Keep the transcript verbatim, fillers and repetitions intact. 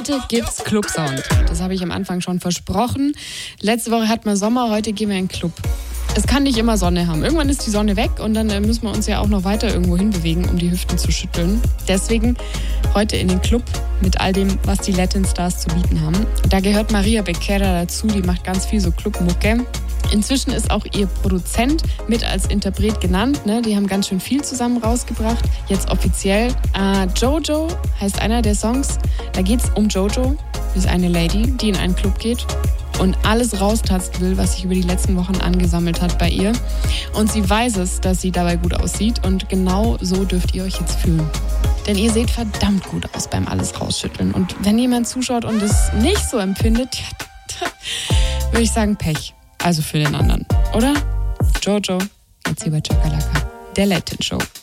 Heute gibt's Club-Sound. Das habe ich am Anfang schon versprochen. Letzte Woche hatten wir Sommer, heute gehen wir in den Club. Es kann nicht immer Sonne haben. Irgendwann ist die Sonne weg und dann müssen wir uns ja auch noch weiter irgendwo hinbewegen, um die Hüften zu schütteln. Deswegen heute in den Club mit all dem, was die Latin Stars zu bieten haben. Da gehört Maria Becerra dazu, die macht ganz viel so Clubmucke. Inzwischen ist auch ihr Produzent mit als Interpret genannt. Ne? Die haben ganz schön viel zusammen rausgebracht. Jetzt offiziell. Äh, Jojo heißt einer der Songs. Da geht es um Jojo. Das ist eine Lady, die in einen Club geht und alles raustatzt will, was sich über die letzten Wochen angesammelt hat bei ihr. Und sie weiß es, dass sie dabei gut aussieht. Und genau so dürft ihr euch jetzt fühlen. Denn ihr seht verdammt gut aus beim alles rausschütteln. Und wenn jemand zuschaut und es nicht so empfindet, ja, würde ich sagen Pech. Also für den anderen, oder? Jojo, jetzt hier bei Chakalaka, der Latin Show.